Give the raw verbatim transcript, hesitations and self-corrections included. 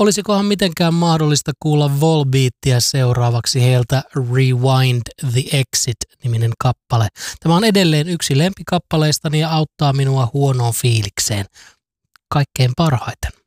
Olisikohan mitenkään mahdollista kuulla Volbeatia seuraavaksi heiltä Rewind the Exit-niminen kappale. Tämä on edelleen yksi lempikappaleistani ja auttaa minua huonoon fiilikseen kaikkein parhaiten.